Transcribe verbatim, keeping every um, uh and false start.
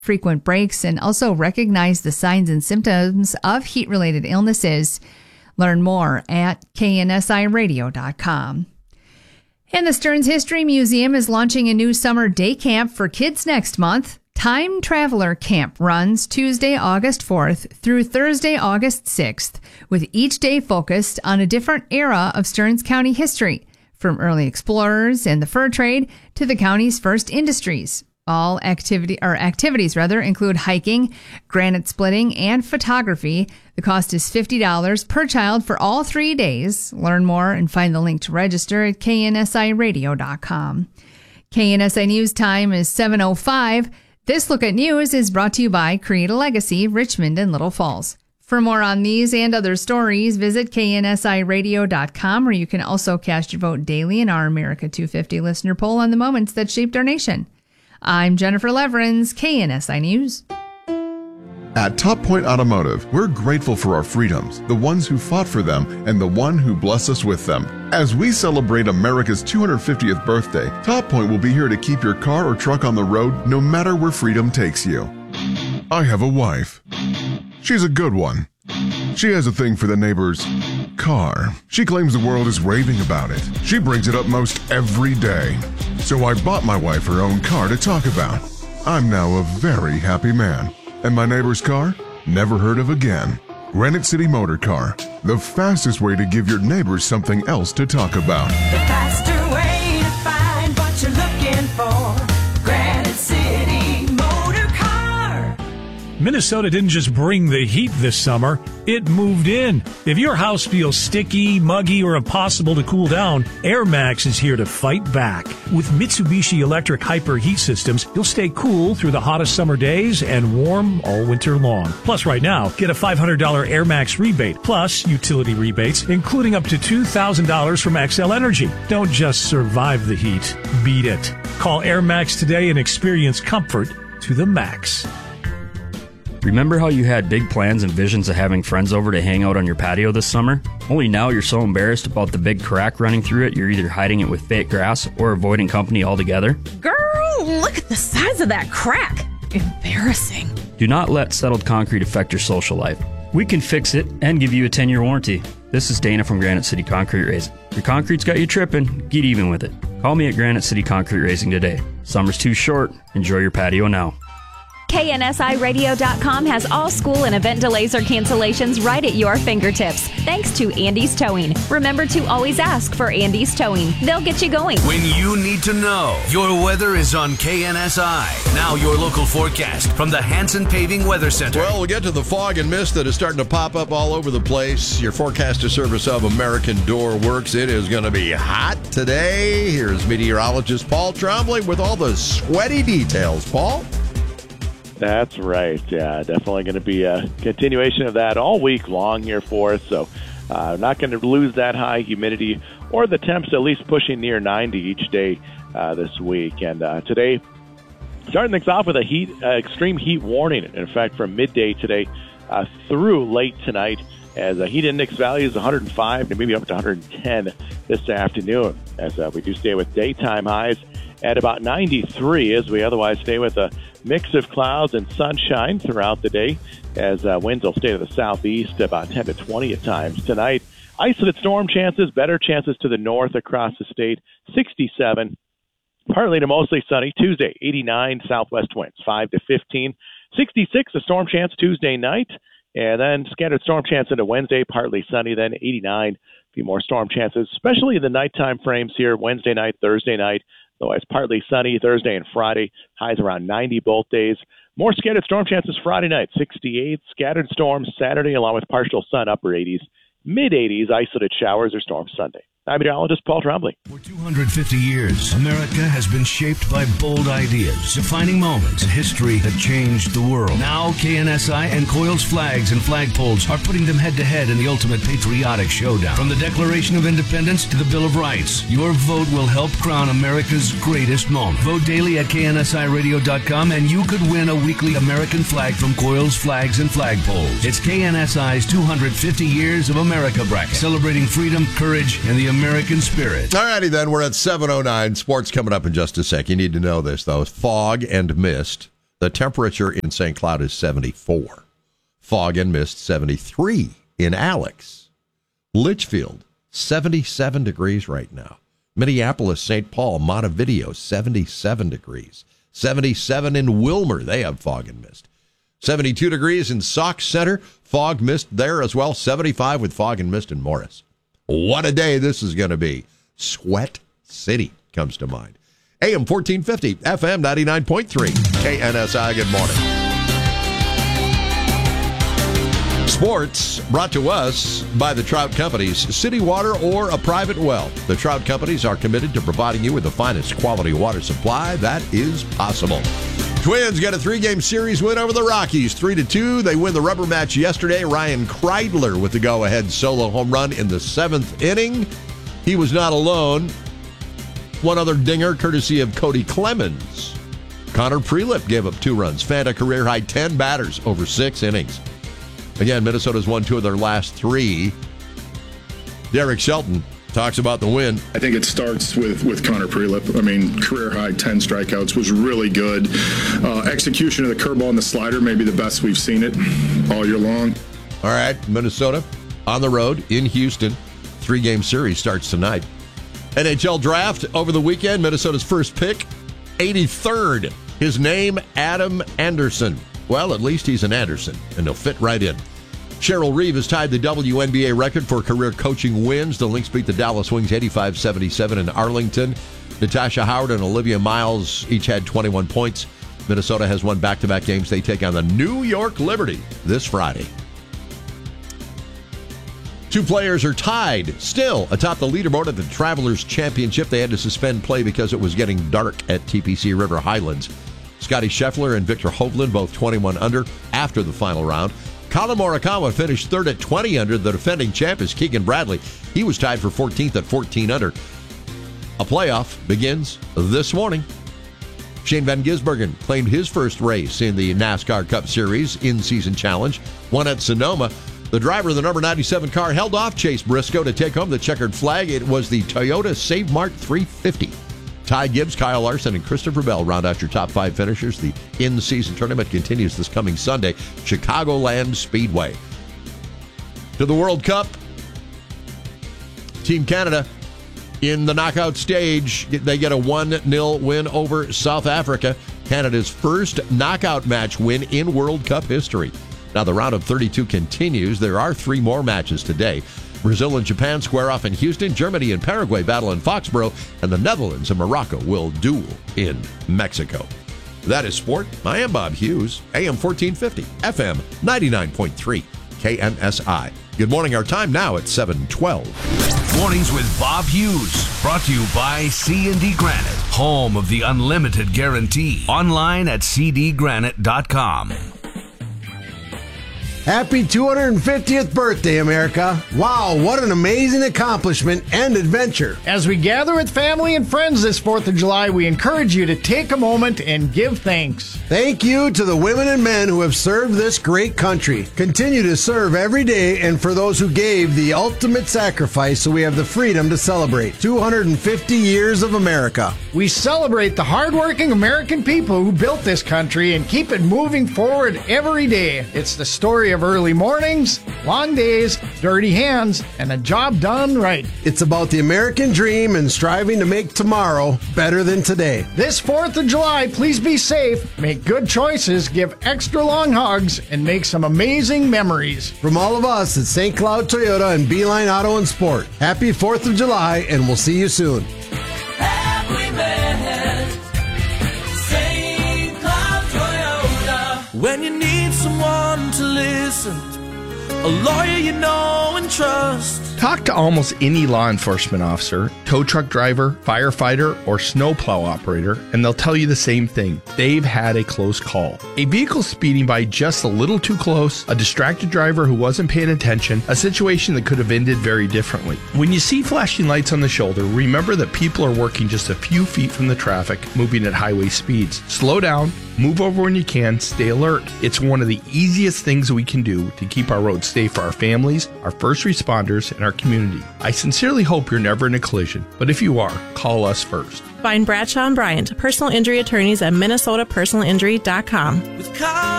frequent breaks, and also recognize the signs and symptoms of heat-related illnesses. Learn more at K N S I radio dot com. And the Stearns History Museum is launching a new summer day camp for kids next month. Time Traveler Camp runs Tuesday, August fourth through Thursday, August sixth, with each day focused on a different era of Stearns County history, from early explorers and the fur trade to the county's first industries. All activity or activities rather include hiking, granite splitting, and photography. The cost is fifty dollars per child for all three days. Learn more and find the link to register at K N S I radio dot com. K N S I News time is seven oh five. This Look at News is brought to you by Create a Legacy, Richmond and Little Falls. For more on these and other stories, visit K N S I radio dot com, where you can also cast your vote daily in our America two fifty listener poll on the moments that shaped our nation. I'm Jennifer Leverins, K N S I News. At Top Point Automotive, we're grateful for our freedoms, the ones who fought for them, and the one who blessed us with them. As we celebrate America's two hundred fiftieth birthday, Top Point will be here to keep your car or truck on the road no matter where freedom takes you. I have a wife. She's a good one. She has a thing for the neighbor's car. She claims the world is raving about it. She brings it up most every day. So I bought my wife her own car to talk about. I'm now a very happy man. And my neighbor's car? Never heard of again. Granite City Motor Car. The fastest way to give your neighbors something else to talk about. The faster way to find what you're looking for. Granite City Motor Car. Minnesota didn't just bring the heat this summer, it moved in. If your house feels sticky, muggy, or impossible to cool down, Air Max is here to fight back. With Mitsubishi Electric Hyper Heat Systems, you'll stay cool through the hottest summer days and warm all winter long. Plus, right now, get a five hundred dollars Air Max rebate, plus utility rebates, including up to two thousand dollars from Xcel Energy. Don't just survive the heat, beat it. Call Air Max today and experience comfort to the max. Remember how you had big plans and visions of having friends over to hang out on your patio this summer? Only now you're so embarrassed about the big crack running through it, you're either hiding it with fake grass or avoiding company altogether? Girl, look at the size of that crack. Embarrassing. Do not let settled concrete affect your social life. We can fix it and give you a ten-year warranty. This is Dana from Granite City Concrete Raising. Your concrete's got you tripping, get even with it. Call me at Granite City Concrete Raising today. Summer's too short. Enjoy your patio now. K N S I radio dot com has all school and event delays or cancellations right at your fingertips, thanks to Andy's Towing. Remember to always ask for Andy's Towing. They'll get you going. When you need to know, your weather is on K N S I. Now your local forecast from the Hanson Paving Weather Center. Well, we'll get to the fog and mist that is starting to pop up all over the place. Your forecaster service of American Door Works. It is going to be hot today. Here's meteorologist Paul Trombley with all the sweaty details. Paul? That's right. Yeah, definitely going to be a continuation of that all week long here for us. So uh, not going to lose that high humidity or the temps at least pushing near ninety each day uh, this week. And uh, today, starting things off with a heat, uh, extreme heat warning. In fact, from midday today uh, through late tonight, as a heat index value is one hundred five and maybe up to one hundred ten this afternoon. As uh, we do stay with daytime highs at about ninety-three, as we otherwise stay with a mix of clouds and sunshine throughout the day, as uh, winds will stay to the southeast about ten to twenty at times. Tonight, isolated storm chances, better chances to the north across the state, sixty-seven. Partly to mostly sunny. Tuesday, eighty-nine southwest winds, five to fifteen. sixty-six, a storm chance Tuesday night. And then scattered storm chance into Wednesday, partly sunny, then eighty-nine. A few more storm chances, especially in the nighttime frames here, Wednesday night, Thursday night. Otherwise, partly sunny Thursday and Friday. Highs around ninety both days. More scattered storm chances Friday night, sixty-eight. Scattered storms Saturday, along with partial sun, upper eighties. Mid-eighties, isolated showers or storms Sunday. I'm meteorologist Paul Trombley. For two hundred fifty years, America has been shaped by bold ideas, defining moments in history that changed the world. Now, K N S I and Coils Flags and Flagpoles are putting them head-to-head in the ultimate patriotic showdown. From the Declaration of Independence to the Bill of Rights, your vote will help crown America's greatest moment. Vote daily at K N S I radio dot com and you could win a weekly American flag from Coils Flags and Flagpoles. It's K N S I's two hundred fifty Years of America bracket, celebrating freedom, courage, and the American spirit. All righty then, we're at seven oh nine. Sports coming up in just a sec. You need to know this, though. Fog and mist The temperature in Saint Cloud is seventy-four. Fog and mist, seventy-three in Alex. Litchfield, seventy-seven degrees right now. Minneapolis, Saint Paul, Montevideo, seventy-seven degrees. seventy-seven in Wilmer. They have fog and mist. seventy-two degrees in Sauk Center. Fog, mist there as well. seventy-five with fog and mist in Morris. What a day this is going to be. Sweat City comes to mind. A M fourteen fifty, F M ninety-nine point three. K N S I, good morning. Sports brought to us by the Trout Companies. City water or a private well. The Trout Companies are committed to providing you with the finest quality water supply that is possible. Twins get a three-game series win over the Rockies, three to two. They win the rubber match yesterday. Ryan Kreidler with the go-ahead solo home run in the seventh inning. He was not alone. One other dinger courtesy of Cody Clemens. Connor Prelip gave up two runs. Fanta career-high ten batters over six innings. Again, Minnesota's won two of their last three. Derek Shelton talks about the win. I think it starts with, with Connor Prelip. I mean, career-high ten strikeouts was really good. Uh, execution of the curveball and the slider, maybe the best we've seen it all year long. All right, Minnesota on the road in Houston. Three-game series starts tonight. N H L draft over the weekend. Minnesota's first pick, eighty-third. His name, Adam Anderson. Well, at least he's an Anderson, and he'll fit right in. Cheryl Reeve has tied the W N B A record for career coaching wins. The Lynx beat the Dallas Wings eighty-five seventy-seven in Arlington. Natasha Howard and Olivia Miles each had twenty-one points. Minnesota has won back-to-back games. They take on the New York Liberty this Friday. Two players are tied still atop the leaderboard at the Travelers Championship. They had to suspend play because it was getting dark at T P C River Highlands. Scotty Scheffler and Victor Hovland both twenty-one under after the final round. Colin Morikawa finished third at twenty under. The defending champ is Keegan Bradley. He was tied for fourteenth at fourteen under. A playoff begins this morning. Shane Van Gisbergen claimed his first race in the NASCAR Cup Series in-season challenge, won at Sonoma. The driver of the number ninety-seven car held off Chase Briscoe to take home the checkered flag. It was the Toyota Save Mart three fifty. Ty Gibbs, Kyle Larson, and Christopher Bell round out your top five finishers. The in-season tournament continues this coming Sunday, Chicagoland Speedway. To the World Cup, Team Canada in the knockout stage. They get a one nil win over South Africa. Canada's first knockout match win in World Cup history. Now the round of thirty-two continues. There are three more matches today. Brazil and Japan square off in Houston. Germany and Paraguay battle in Foxborough. And the Netherlands and Morocco will duel in Mexico. That is sport. I am Bob Hughes, A M fourteen fifty, F M ninety-nine point three, K N S I. Good morning. Our time now at seven twelve. Mornings with Bob Hughes. Brought to you by C and D Granite, home of the unlimited guarantee. Online at c d granite dot com. Happy two hundred fiftieth birthday, America. Wow, what an amazing accomplishment and adventure. As we gather with family and friends this fourth of July, we encourage you to take a moment and give thanks. Thank you to the women and men who have served this great country. Continue to serve every day, and for those who gave the ultimate sacrifice so we have the freedom to celebrate two hundred fifty years of America. We celebrate the hardworking American people who built this country and keep it moving forward every day. It's the story of early mornings, long days, dirty hands, and a job done right. It's about the American dream and striving to make tomorrow better than today. This fourth of July, please be safe, make good choices, give extra long hugs, and make some amazing memories. From all of us at Saint Cloud Toyota and Beeline Auto and Sport, happy fourth of July, and we'll see you soon. Happy man, Saint Cloud Toyota. When you need someone to listen, a lawyer you know and trust. Talk to almost any law enforcement officer, tow truck driver, firefighter, or snowplow operator, and they'll tell you the same thing. They've had a close call. A vehicle speeding by just a little too close, a distracted driver who wasn't paying attention, a situation that could have ended very differently. When you see flashing lights on the shoulder, remember that people are working just a few feet from the traffic, moving at highway speeds. Slow down, move over when you can, stay alert. It's one of the easiest things we can do to keep our roads safe for our families, our first responders, and our community. I sincerely hope you're never in a collision, but if you are, call us first. Find Bradshaw and Bryant, personal injury attorneys at minnesota personal injury dot com. With car